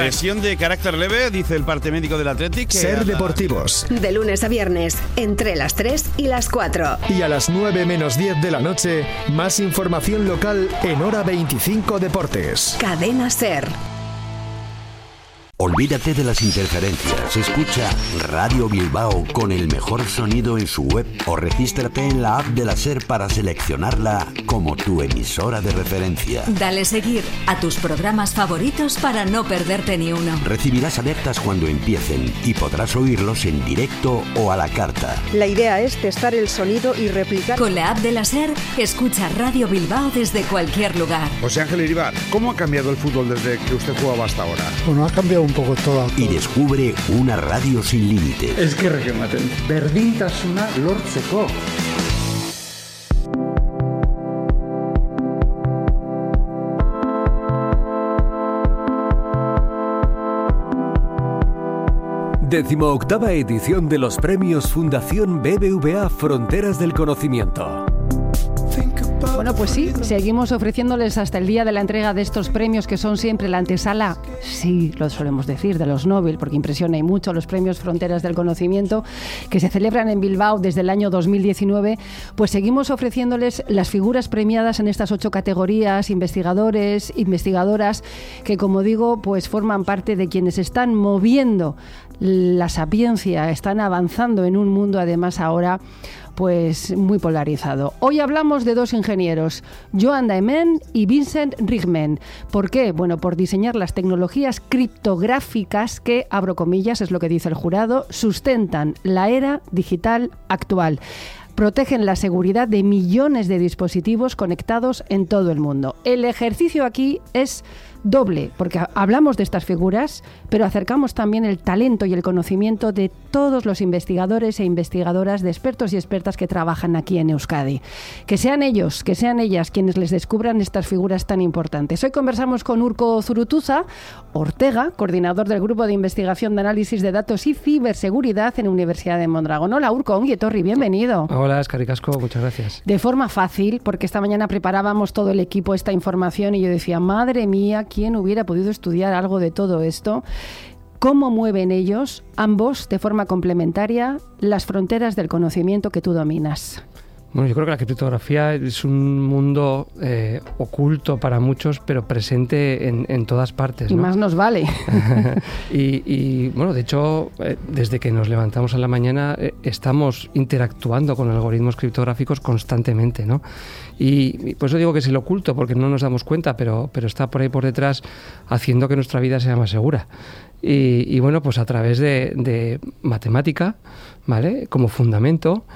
Lesión de carácter leve, dice el parte médico del Athletic. Ser Deportivos. De lunes a viernes, entre las 3 y las 4. Y a las 9 menos 10 de la noche, más información local en Hora 25 Deportes. Cadena SER. Olvídate de las interferencias. Escucha Radio Bilbao con el mejor sonido en su web o regístrate en la app de la SER para seleccionarla como tu emisora de referencia. Dale seguir a tus programas favoritos para no perderte ni uno. Recibirás alertas cuando empiecen y podrás oírlos en directo o a la carta. La idea es testar el sonido y replicar. Con la app de la SER, escucha Radio Bilbao desde cualquier lugar. José Ángel Iribar, ¿cómo ha cambiado el fútbol desde que usted jugaba hasta ahora? Bueno, ha cambiado un poco todo. Y descubre una radio sin límites. Es que ematen. Berdintasuna lortzeko. Decimoctava edición de los premios Fundación BBVA Fronteras del Conocimiento. Bueno, pues sí, seguimos ofreciéndoles hasta el día de la entrega de estos premios que son siempre la antesala, sí, lo solemos decir, de los Nobel, porque impresiona y mucho los premios Fronteras del Conocimiento que se celebran en Bilbao desde el año 2019, pues seguimos ofreciéndoles las figuras premiadas en estas 8 categorías, investigadores, investigadoras, que como digo, pues forman parte de quienes están moviendo la sapiencia, están avanzando en un mundo además ahora pues muy polarizado. Hoy hablamos de 2 ingenieros, Joan Dahmen y Vincent Rijmen. ¿Por qué? Bueno, por diseñar las tecnologías criptográficas que, abro comillas, es lo que dice el jurado, sustentan la era digital actual. Protegen la seguridad de millones de dispositivos conectados en todo el mundo. El ejercicio aquí es doble, porque hablamos de estas figuras, pero acercamos también el talento y el conocimiento de todos los investigadores e investigadoras, de expertos y expertas que trabajan aquí en Euskadi. Que sean ellos, que sean ellas quienes les descubran estas figuras tan importantes. Hoy conversamos con Urko Zurutuza Ortega, coordinador del Grupo de Investigación de Análisis de Datos y Ciberseguridad en la Universidad de Mondragón. Hola Urko, ongi etorri, bienvenido. Hola, eskerrik asko, muchas gracias. De forma fácil, porque esta mañana preparábamos todo el equipo esta información y yo decía, madre mía, ¿quién hubiera podido estudiar algo de todo esto? ¿Cómo mueven ellos, ambos, de forma complementaria, las fronteras del conocimiento que tú dominas? Bueno, yo creo que la criptografía es un mundo oculto para muchos, pero presente en todas partes, ¿no? Y más nos vale. y bueno, de hecho, desde que nos levantamos a la mañana estamos interactuando con algoritmos criptográficos constantemente, ¿no? Y por eso digo que es el oculto, porque no nos damos cuenta, pero está por ahí por detrás haciendo que nuestra vida sea más segura. Y bueno, pues a través de matemática, ¿vale? Como fundamento,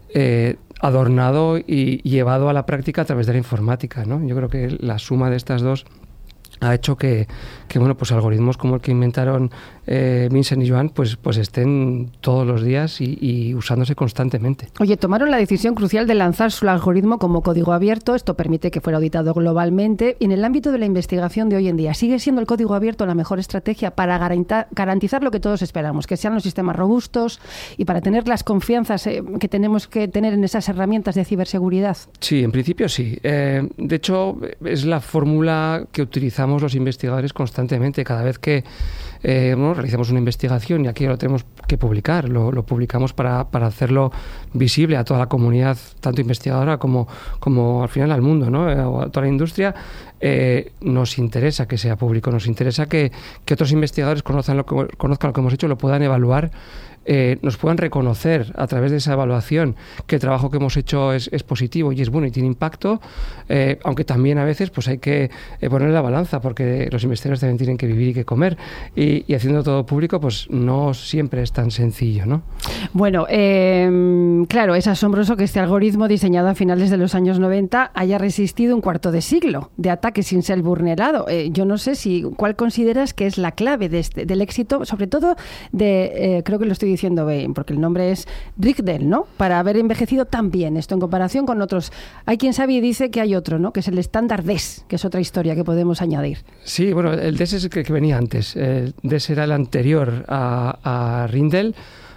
adornado y llevado a la práctica a través de la informática, ¿no? Yo creo que la suma de estas dos ha hecho que bueno, pues algoritmos como el que inventaron Vincent y Joan pues estén todos los días y usándose constantemente. Oye, tomaron la decisión crucial de lanzar su algoritmo como código abierto. Esto permite que fuera auditado globalmente. Y en el ámbito de la investigación de hoy en día, ¿sigue siendo el código abierto la mejor estrategia para garantizar lo que todos esperamos, que sean los sistemas robustos y para tener las confianzas que tenemos que tener en esas herramientas de ciberseguridad? Sí, en principio sí. De hecho, es la fórmula que utilizamos los investigadores constantemente. Cada vez que realizamos una investigación, y aquí lo tenemos que publicar, lo publicamos para hacerlo visible a toda la comunidad, tanto investigadora como al final al mundo, ¿no? O a toda la industria. Nos interesa que sea público, nos interesa que otros investigadores conozcan lo que hemos hecho, lo puedan evaluar, nos puedan reconocer a través de esa evaluación que el trabajo que hemos hecho es positivo y es bueno y tiene impacto, aunque también a veces pues hay que poner la balanza, porque los investigadores también tienen que vivir y que comer, y haciendo todo público pues no siempre es tan sencillo, ¿no? Bueno, claro, es asombroso que este algoritmo diseñado a finales de los años 90 haya resistido un cuarto de siglo de ataques sin ser vulnerado. Yo no sé cuál consideras que es la clave del éxito, sobre todo creo que lo estoy diciendo bien, porque el nombre es Rijmen, ¿no? Para haber envejecido tan bien esto en comparación con otros. Hay quien sabe y dice que hay otro, ¿no? Que es el estándar DES, que es otra historia que podemos añadir. Sí, bueno, el DES es el que venía antes. El DES era el anterior a Rindel,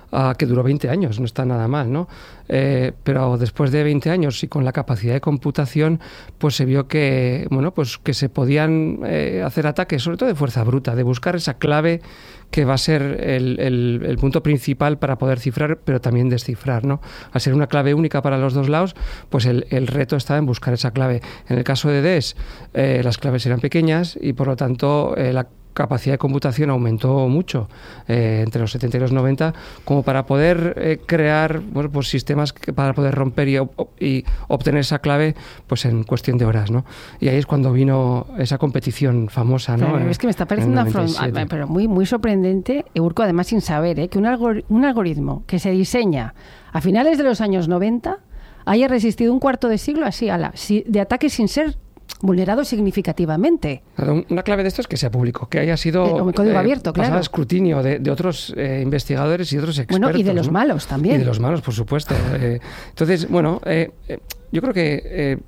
que duró 20 años, no está nada mal, ¿no? Pero después de 20 años y con la capacidad de computación, pues se vio que, bueno, pues que se podían hacer ataques, sobre todo de fuerza bruta, de buscar esa clave que va a ser el punto principal para poder cifrar, pero también descifrar, ¿no? Al ser una clave única para los dos lados, pues el reto está en buscar esa clave. En el caso de DES, las claves eran pequeñas y por lo tanto la capacidad de computación aumentó mucho entre los 70 y los 90, como para poder crear, bueno, pues sistemas para poder romper y obtener esa clave, pues en cuestión de horas, ¿no? Y ahí es cuando vino esa competición famosa, ¿no? Pero es que me está pareciendo pero muy, muy sorprendente, Urco, además sin saber, que un algoritmo que se diseña a finales de los años 90 haya resistido un cuarto de siglo así de ataques sin ser vulnerado significativamente. Una clave de esto es que sea público, que haya sido código abierto, claro, pasado a escrutinio de otros investigadores y otros expertos. Bueno, y de los malos también. Y de los malos, por supuesto. Entonces, bueno, yo creo que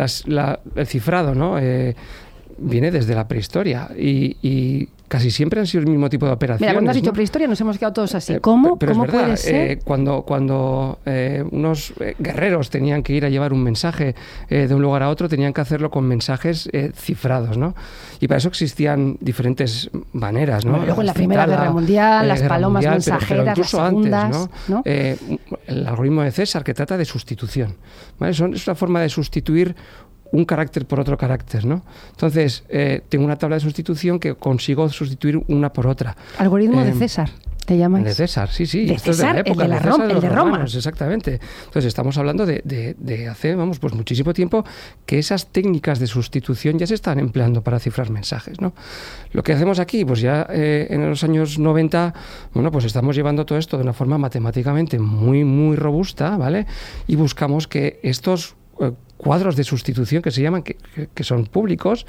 el cifrado, ¿no? Viene desde la prehistoria y casi siempre han sido el mismo tipo de operaciones. Mira, cuando has dicho, ¿no? prehistoria nos hemos quedado todos así. ¿Cómo? Pero ¿Cómo es verdad, puede ser? Cuando unos guerreros tenían que ir a llevar un mensaje de un lugar a otro, tenían que hacerlo con mensajes cifrados, ¿no? Y para eso existían diferentes maneras, ¿no? Bueno, luego en la Primera Guerra Mundial, las palomas mensajeras, pero incluso las segundas, antes, ¿no? El algoritmo de César, que trata de sustitución, ¿vale? Es una forma de sustituir un carácter por otro carácter, ¿no? Entonces, tengo una tabla de sustitución que consigo sustituir una por otra. Algoritmo de César, ¿te llamas? De César, sí. De Esto César, es de la época, el de Roma. Romanos, exactamente. Entonces, estamos hablando de hace, pues muchísimo tiempo que esas técnicas de sustitución ya se están empleando para cifrar mensajes, ¿no? Lo que hacemos aquí, pues ya en los años 90, bueno, pues estamos llevando todo esto de una forma matemáticamente muy, muy robusta, ¿vale? Y buscamos que estos cuadros de sustitución que se llaman, que son públicos,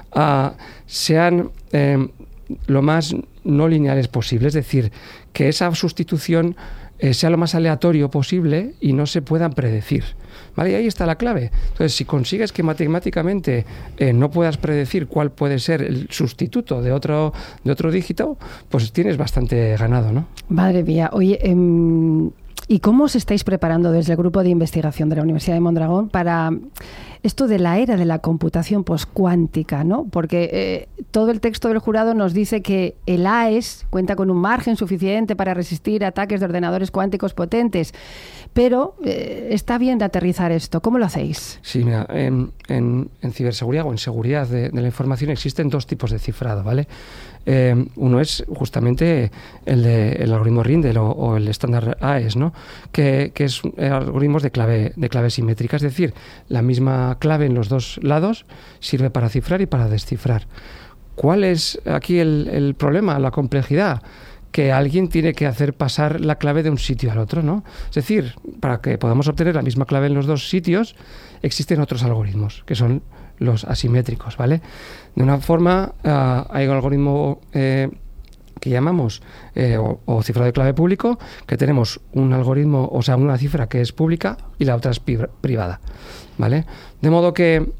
sean lo más no lineales posible, es decir, que esa sustitución sea lo más aleatorio posible y no se puedan predecir, ¿vale? Y ahí está la clave. Entonces, si consigues que matemáticamente no puedas predecir cuál puede ser el sustituto de otro dígito, pues tienes bastante ganado, ¿no? Madre mía, oye, ¿y cómo os estáis preparando desde el grupo de investigación de la Universidad de Mondragón para esto de la era de la computación poscuántica, ¿no? Porque todo el texto del jurado nos dice que el AES cuenta con un margen suficiente para resistir ataques de ordenadores cuánticos potentes, pero está bien de aterrizar esto. ¿Cómo lo hacéis? Sí, mira, en ciberseguridad o en seguridad de la información existen dos tipos de cifrado, ¿vale? Uno es justamente el algoritmo Rindel o el estándar AES, ¿no? Que es algoritmos de clave simétrica, es decir, la misma clave en los dos lados sirve para cifrar y para descifrar. ¿Cuál es aquí el problema, la complejidad? Que alguien tiene que hacer pasar la clave de un sitio al otro, ¿no? Es decir, para que podamos obtener la misma clave en los dos sitios, existen otros algoritmos, que son los asimétricos, ¿vale? De una forma, hay un algoritmo que llamamos o cifrado de clave público, que tenemos un algoritmo, o sea, una cifra que es pública y la otra es privada, ¿vale? De modo que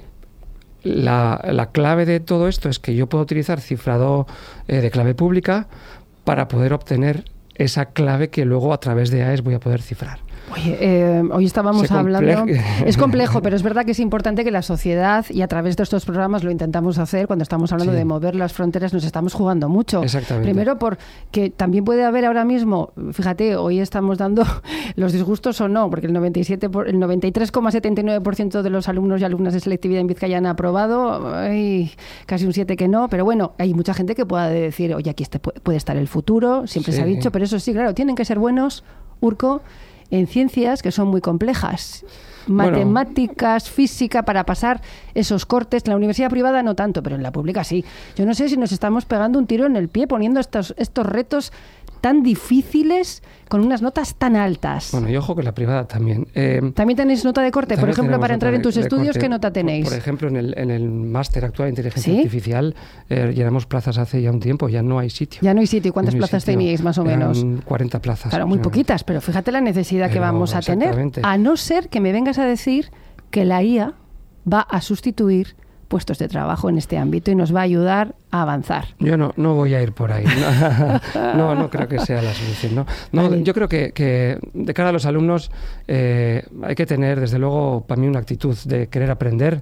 la clave de todo esto es que yo puedo utilizar cifrado de clave pública para poder obtener esa clave que luego a través de AES voy a poder cifrar. Oye, hoy estábamos hablando... Es complejo, pero es verdad que es importante que la sociedad, y a través de estos programas lo intentamos hacer, cuando estamos hablando de mover las fronteras, nos estamos jugando mucho. Exactamente. Primero porque también puede haber ahora mismo, fíjate, hoy estamos dando los disgustos o no, porque el 93,79% de los alumnos y alumnas de selectividad en Vizcaya han aprobado, hay casi un 7 que no, pero bueno, hay mucha gente que pueda decir, oye, aquí puede estar el futuro, siempre se ha dicho, pero eso sí, claro, tienen que ser buenos, Urco, en ciencias que son muy complejas. Matemáticas, física, para pasar esos cortes. En la universidad privada no tanto, pero en la pública sí. Yo no sé si nos estamos pegando un tiro en el pie poniendo estos retos tan difíciles con unas notas tan altas. Bueno, y ojo que la privada también. ¿También tenéis nota de corte? Por ejemplo, para entrar en tus estudios, corte. ¿Qué nota tenéis? Por ejemplo, en el máster actual de inteligencia artificial llenamos plazas hace ya un tiempo, ya no hay sitio. Ya no hay sitio. ¿Cuántas plazas teníais más o menos? 40 plazas. Claro, muy poquitas, pero fíjate la necesidad que vamos a tener. A no ser que me vengas a decir que la IA va a sustituir puestos de trabajo en este ámbito y nos va a ayudar avanzar. Yo no voy a ir por ahí. No creo que sea la solución. No, yo creo que de cara a los alumnos hay que tener, desde luego, para mí una actitud de querer aprender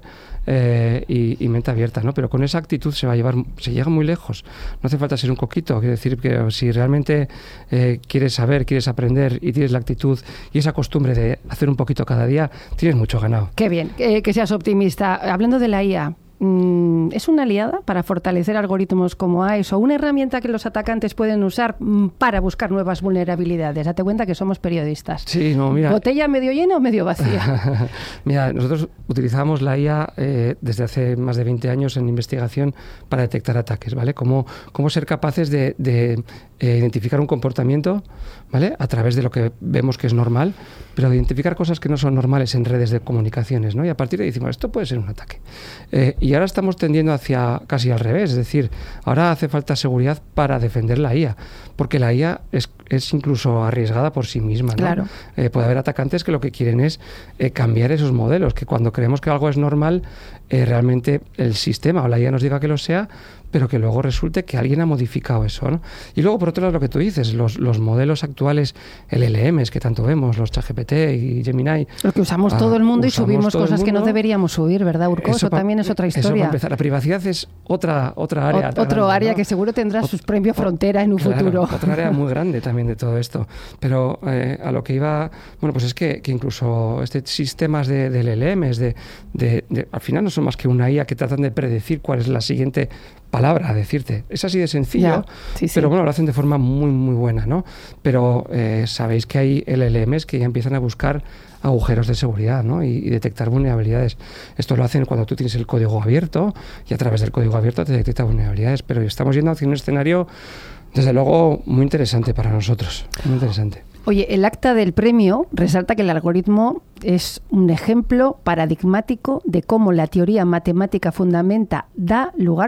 y mente abierta, ¿no? Pero con esa actitud se llega muy lejos. No hace falta ser un coquito. Quiero decir que si realmente quieres saber, quieres aprender y tienes la actitud y esa costumbre de hacer un poquito cada día, tienes mucho ganado. Qué bien, que seas optimista. Hablando de la IA, ¿es una aliada para fortalecer algoritmos como AES o una herramienta que los atacantes pueden usar para buscar nuevas vulnerabilidades? Date cuenta que somos periodistas. Sí, no, mira. ¿Botella medio llena o medio vacía? Mira, nosotros utilizamos la IA desde hace más de 20 años en investigación para detectar ataques, ¿vale? Cómo ser capaces de identificar un comportamiento, ¿vale? A través de lo que vemos que es normal, pero de identificar cosas que no son normales en redes de comunicaciones, ¿no? Y a partir de ahí decimos, esto puede ser un ataque. Y ahora estamos tendiendo hacia casi al revés, es decir, ahora hace falta seguridad para defender la IA, porque la IA es incluso arriesgada por sí misma, ¿no? Claro. Puede haber atacantes que lo que quieren es cambiar esos modelos, que cuando creemos que algo es normal, realmente el sistema o la IA nos diga que lo sea, pero que luego resulte que alguien ha modificado eso, ¿no? Y luego, por otro lado, lo que tú dices, los modelos actuales, LLMs que tanto vemos, los ChatGPT y Gemini... Lo que usamos todo el mundo y subimos cosas que no deberíamos subir, ¿verdad, Urco? Eso también es otra historia. Eso para empezar. La privacidad es otra área. Otro área, ¿no? Que seguro tendrá sus premios frontera en un futuro. Otra área muy grande también de todo esto. Pero a lo que iba... Bueno, pues es que incluso sistemas de LLMs, al final no son más que una IA que tratan de predecir cuál es la siguiente palabra a decirte. Es así de sencillo, pero bueno, lo hacen de forma muy, muy buena, ¿no? Pero sabéis que hay LLMs que ya empiezan a buscar agujeros de seguridad, ¿no? Y detectar vulnerabilidades. Esto lo hacen cuando tú tienes el código abierto y a través del código abierto te detecta vulnerabilidades, pero estamos yendo hacia un escenario, desde luego, muy interesante para nosotros. Muy interesante. Oye, el acta del premio resalta que el algoritmo es un ejemplo paradigmático de cómo la teoría matemática da lugar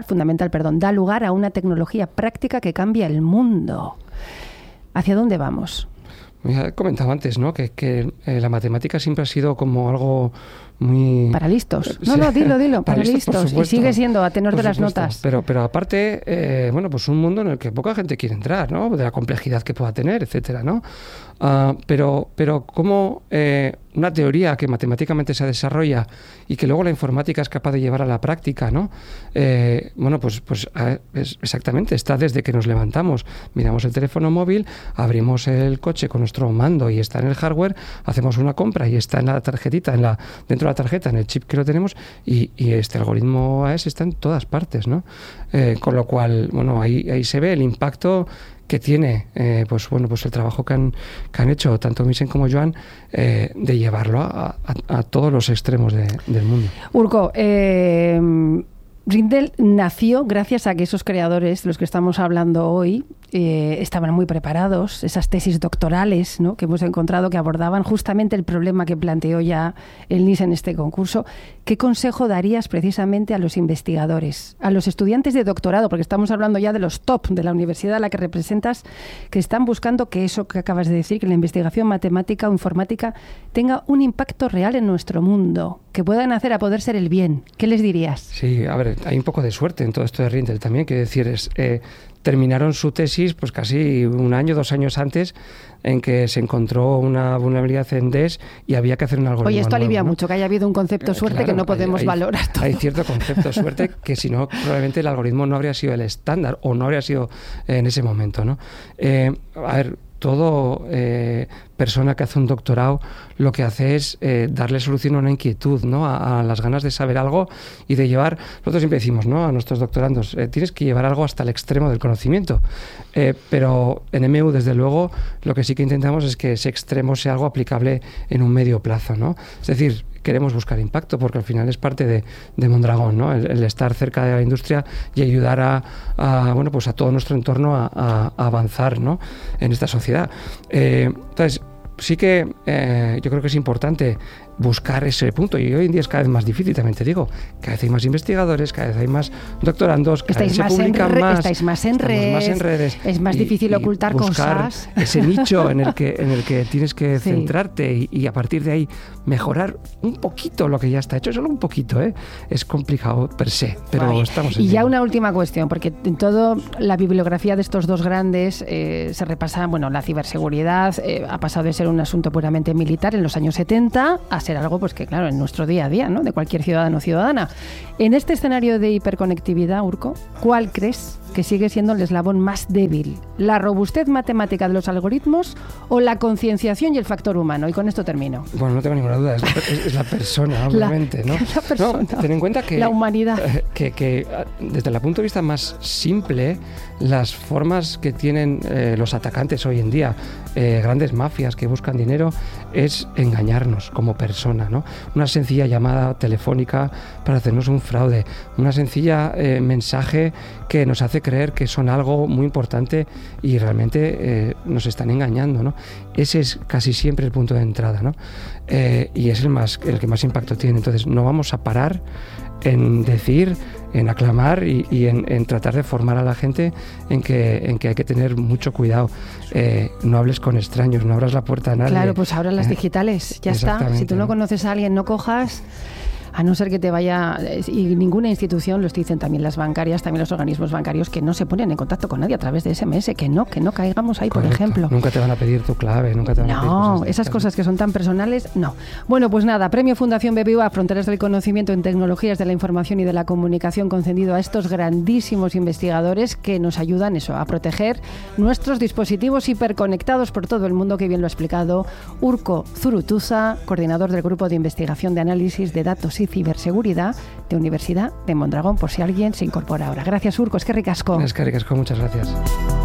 a una tecnología práctica que cambia el mundo. ¿Hacia dónde vamos? Ya he comentado antes, ¿no? Que la matemática siempre ha sido como algo muy... Para listos. No, dilo, para listos. Y sigue siendo a tenor de las notas. Pero aparte, pues un mundo en el que poca gente quiere entrar, ¿no? De la complejidad que pueda tener, etcétera, ¿no? Pero como una teoría que matemáticamente se desarrolla y que luego la informática es capaz de llevar a la práctica, ¿no? Exactamente, está desde que nos levantamos, miramos el teléfono móvil, abrimos el coche con nuestro mando y está en el hardware, hacemos una compra y está en la tarjetita, dentro de la tarjeta, en el chip que lo tenemos, y este algoritmo AES está en todas partes, ¿no? Con lo cual, ahí se ve el impacto que tiene el trabajo que han hecho tanto Misen como Joan de llevarlo a todos los extremos del mundo. Urco, Rindel nació gracias a que esos creadores de los que estamos hablando hoy estaban muy preparados, esas tesis doctorales, ¿no?, que hemos encontrado que abordaban justamente el problema que planteó ya el NIS en este concurso. ¿Qué consejo darías precisamente a los investigadores, a los estudiantes de doctorado, porque estamos hablando ya de los top de la universidad a la que representas, que están buscando que eso que acabas de decir, que la investigación matemática o informática tenga un impacto real en nuestro mundo, que puedan hacer a poder ser el bien? ¿Qué les dirías? Sí, a ver, hay un poco de suerte en todo esto de Rindel también, que decir, terminaron su tesis pues casi 1 año, 2 años antes, en que se encontró una vulnerabilidad en DES y había que hacer un algoritmo. Oye, esto alivia nuevo, ¿no? mucho, que haya habido un concepto suerte, claro, que no podemos valorar todo. Hay cierto concepto suerte que si no, probablemente el algoritmo no habría sido el estándar o no habría sido en ese momento, ¿no? Todo persona que hace un doctorado lo que hace es darle solución a una inquietud, ¿no? A las ganas de saber algo y de llevar... Nosotros siempre decimos, ¿no?, a nuestros doctorandos, tienes que llevar algo hasta el extremo del conocimiento. Pero en MU, desde luego, lo que sí que intentamos es que ese extremo sea algo aplicable en un medio plazo, ¿no? Es decir, queremos buscar impacto porque al final es parte de Mondragón, ¿no? El estar cerca de la industria y ayudar a todo nuestro entorno a avanzar, ¿no?, en esta sociedad. Entonces, sí que yo creo que es importante buscar ese punto. Y hoy en día es cada vez más difícil, también te digo. Cada vez hay más investigadores, cada vez hay más doctorandos, cada vez se publican más. Estáis más en redes. Es más difícil ocultar cosas. Ese nicho en el que tienes que centrarte y a partir de ahí mejorar un poquito lo que ya está hecho, solo un poquito, ¿eh? Es complicado per se, pero estamos en Y ya una última cuestión, porque en toda la bibliografía de estos dos grandes se repasa, la ciberseguridad ha pasado de ser un asunto puramente militar en los años 70 a ser algo, pues que claro, en nuestro día a día, ¿no? De cualquier ciudadano o ciudadana. En este escenario de hiperconectividad, Urko, ¿cuál crees que sigue siendo el eslabón más débil? ¿La robustez matemática de los algoritmos o la concienciación y el factor humano? Y con esto termino. Bueno, no tengo ninguna duda, es la persona, obviamente, ¿no? La persona. No, ten en cuenta que la humanidad. Que desde el punto de vista más simple, las formas que tienen los atacantes hoy en día, grandes mafias que buscan dinero, es engañarnos como persona, ¿no? Una sencilla llamada telefónica para hacernos un fraude, una sencilla mensaje que nos hace creer que son algo muy importante y realmente nos están engañando, ¿no? Ese es casi siempre el punto de entrada, ¿no? Y es el que más impacto tiene. Entonces no vamos a parar en decir, en aclamar y en tratar de formar a la gente en que hay que tener mucho cuidado. No hables con extraños, no abras la puerta a nadie. Claro, pues ahora las digitales, ya está. Si tú no conoces a alguien, no cojas, a no ser que te vaya... Y ninguna institución, lo dicen también las bancarias, también los organismos bancarios, que no se ponen en contacto con nadie a través de SMS, que no caigamos ahí. Correcto. Por ejemplo. Nunca te van a pedir tu clave, nunca te van a pedir cosas. No, esas cosas que son tan personales, no. Bueno, pues nada, Premio Fundación BBVA Fronteras del Conocimiento en Tecnologías de la Información y de la Comunicación, concedido a estos grandísimos investigadores que nos ayudan a proteger nuestros dispositivos hiperconectados por todo el mundo, que bien lo ha explicado Urko Zurutuza, coordinador del Grupo de Investigación de Análisis de Datos y Ciberseguridad de Universidad de Mondragón, por si alguien se incorpora ahora. Gracias, Urko, es que ricasco. Es que ricasco, muchas gracias.